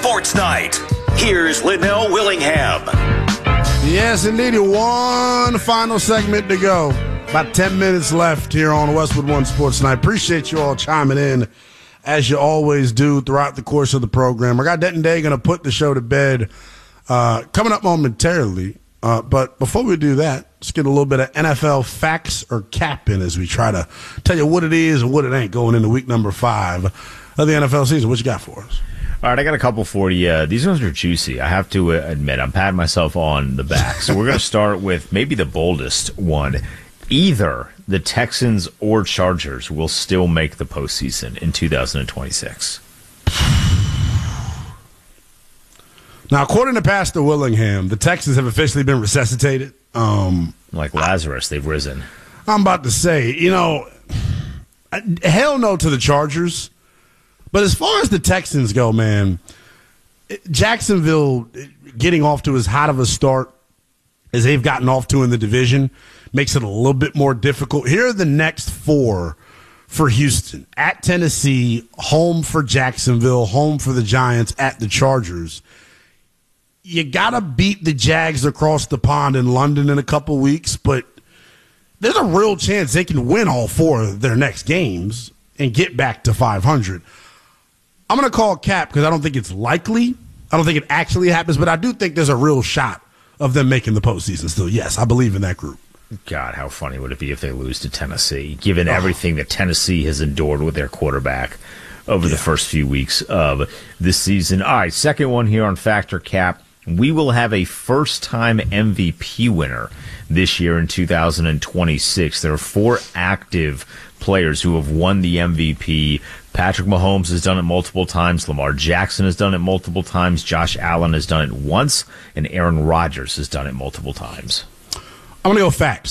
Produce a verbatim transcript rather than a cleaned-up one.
Sports Night. Here's Linnell Willingham. Yes, indeed. One final segment to go. About ten minutes left here on Westwood One Sports Night. Appreciate you all chiming in, as you always do throughout the course of the program. I got Denton Day going to put the show to bed uh, coming up momentarily. Uh, but before we do that, let's get a little bit of N F L facts or cap in as we try to tell you what it is and what it ain't going into week number five of the N F L season. What you got for us? All right, I got a couple for you. Uh, these ones are juicy. I have to admit, I'm patting myself on the back. So we're going to start with maybe the boldest one. Either the Texans or Chargers will still make the postseason in two thousand twenty-six. Now, according to Pastor Willingham, the Texans have officially been resuscitated. Um, like Lazarus, they've risen. I'm about to say, you know, hell no to the Chargers. But as far as the Texans go, man, Jacksonville getting off to as hot of a start as they've gotten off to in the division makes it a little bit more difficult. Here are the next four for Houston. At Tennessee, home for Jacksonville, home for the Giants, at the Chargers. You got to beat the Jags across the pond in London in a couple weeks, but there's a real chance they can win all four of their next games and get back to five hundred. I'm going to call cap because I don't think it's likely. I don't think it actually happens, but I do think there's a real shot of them making the postseason still. Yes, I believe in that group. God, how funny would it be if they lose to Tennessee, given oh. everything that Tennessee has endured with their quarterback over yeah. the first few weeks of this season. All right, second one here on Factor Cap. We will have a first-time M V P winner this year in two thousand twenty-six. There are four active players who have won the M V P. Patrick Mahomes has done it multiple times. Lamar Jackson has done it multiple times. Josh Allen has done it once. And Aaron Rodgers has done it multiple times. I'm going to go facts.